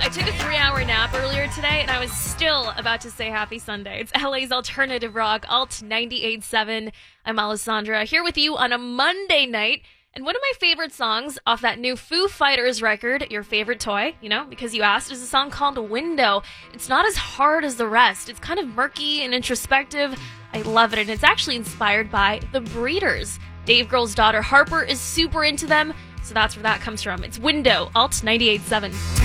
I took a 3-hour nap earlier today, and I was still about to say Happy Sunday. It's LA's alternative rock, Alt 98.7. I'm Alessandra, here with you on a Monday night. And one of my favorite songs off that new Foo Fighters record, Your Favorite Toy, because you asked, is a song called Window. It's not as hard as the rest. It's kind of murky and introspective. I love it, and it's actually inspired by The Breeders. Dave Grohl's daughter Harper is super into them, so that's where that comes from. It's Window, Alt 98.7.